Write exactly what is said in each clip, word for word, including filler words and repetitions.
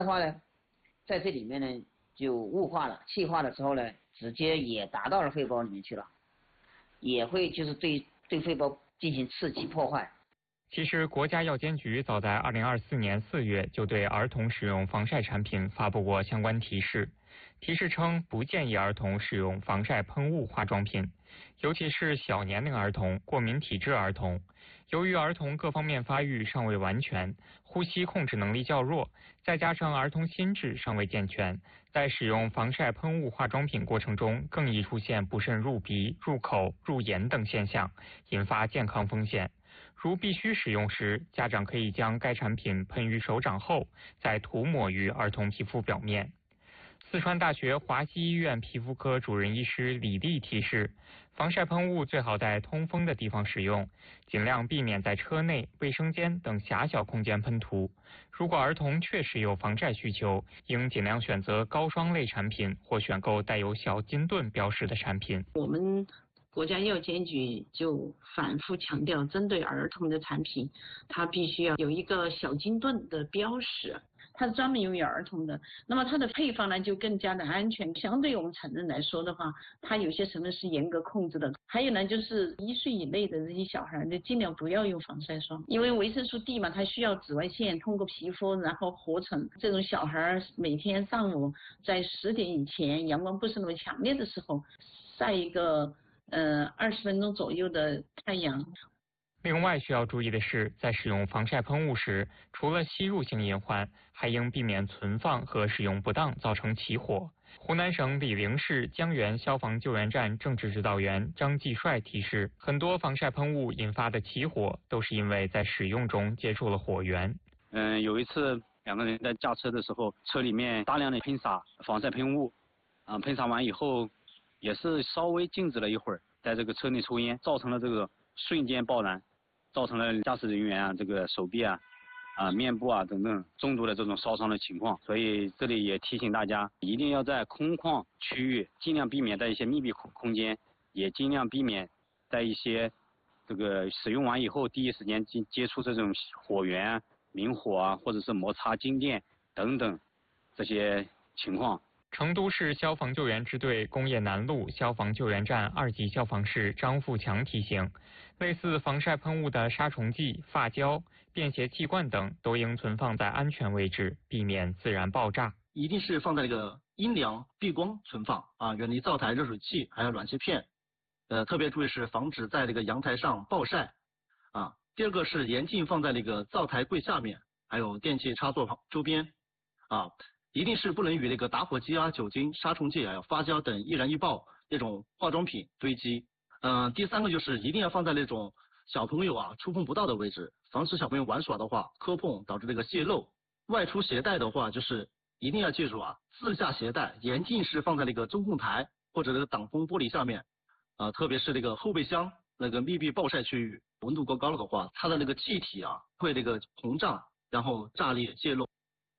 的话呢，在这里面呢就雾化了，气化的时候呢，直接也达到了肺包里面去了，也会就是对对肺包进行刺激破坏。 其实，国家药监局早在二零二四年四月就对儿童使用防晒产品发布过相关提示，提示称不建议儿童使用防晒喷雾化妆品，尤其是小年龄儿童、过敏体质儿童。由于儿童各方面发育尚未完全，呼吸控制能力较弱，再加上儿童心智尚未健全，在使用防晒喷雾化妆品过程中，更易出现不慎入鼻、入口、入眼等现象，引发健康风险。如必须使用时，家长可以将该产品喷于手掌后，再涂抹于儿童皮肤表面。四川大学华西医院皮肤科主任医师李丽提示，防晒喷雾最好在通风的地方使用，尽量避免在车内、卫生间等狭小空间喷涂。如果儿童确实有防晒需求，应尽量选择高霜类产品或选购带有小金盾标识的产品。 我们国家药监局就反复强调，针对儿童的产品，它必须要有一个小金盾的标识，它是专门用于儿童的。那么它的配方呢，就更加的安全。相对我们成人来说的话，它有些成分是严格控制的。还有呢，就是一岁以内的这些小孩，就尽量不要用防晒霜，因为维生素 D 嘛，它需要紫外线通过皮肤然后合成。这种小孩每天上午在十点以前，阳光不是那么强烈的时候，晒一个呃，二十分钟左右的太阳。 另外需要注意的是，在使用防晒喷雾时，除了吸入性隐患，还应避免存放和使用不当造成起火。湖南省醴陵市江源消防救援站政治指导员张继帅提示，很多防晒喷雾引发的起火，都是因为在使用中接触了火源。 嗯，有一次两个人在驾车的时候，车里面大量的喷洒防晒喷雾，啊、嗯，喷洒完以后，也是稍微静止了一会儿，在这个车内抽烟，造成了这个瞬间爆燃，造成了驾驶人员啊这个手臂啊、啊面部啊等等重度的这种烧伤的情况。所以这里也提醒大家，一定要在空旷区域尽量避免在一些密闭空空间，也尽量避免在一些这个使用完以后第一时间接接触这种火源啊、明火啊，或者是摩擦静电等等这些情况。 成都市消防救援支队工业南路消防救援站二级消防士张富强提醒，类似防晒喷雾的杀虫剂、发胶、便携气罐等都应存放在安全位置，避免自然爆炸。 一定是放在那个阴凉避光存放啊，远离灶台、热水器还有暖气片。呃，特别注意是防止在这个阳台上暴晒啊。第二个是严禁放在那个灶台柜下面，还有电器插座旁周边啊。一定是不能与那个打火机啊、酒精、杀虫剂还有发胶等易燃易爆那种化妆品堆积。嗯、呃，第三个就是一定要放在那种小朋友啊触碰不到的位置，防止小朋友玩耍的话磕碰导致这个泄漏。外出携带的话，就是一定要记住啊，自驾携带严禁是放在那个中控台或者那个挡风玻璃下面啊、呃，特别是那个后备箱那个密闭暴晒区域，温度过高了的话，它的那个气体啊会那个膨胀，然后炸裂泄漏。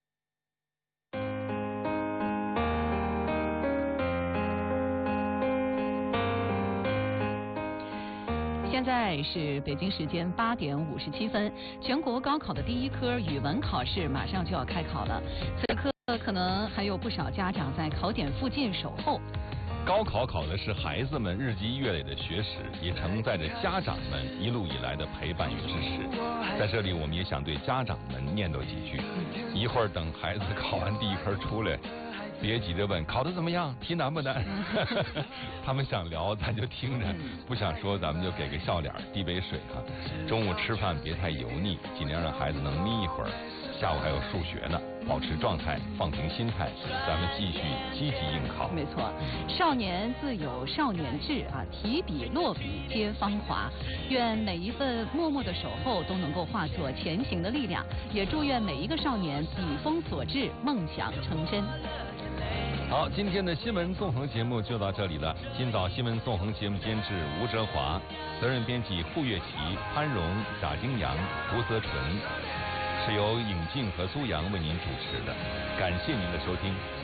现在是北京时间八点五十七分，全国高考的第一科语文考试马上就要开考了。此刻可能还有不少家长在考点附近守候。 高考考的是孩子们日积月累的学识，也承载着家长们一路以来的陪伴与支持。在这里，我们也想对家长们念叨几句：一会儿等孩子考完第一科出来，别急着问考得怎么样，题难不难。他们想聊咱就听着，不想说咱们就给个笑脸，递杯水啊。中午吃饭别太油腻，尽量让孩子能眯一会儿。下午还有数学呢，保持状态，放平心态，咱们继续积极应考。 没错，少年自有少年志啊，提笔落笔皆芳华。愿每一份默默的守候都能够化作前行的力量，也祝愿每一个少年笔锋所至，梦想成真。 好，今天的新闻纵横节目就到这里了。今早新闻纵横节目监制吴哲华，责任编辑顾月琪、潘荣、贾京阳、胡泽纯，是由尹静和苏阳为您主持的。感谢您的收听。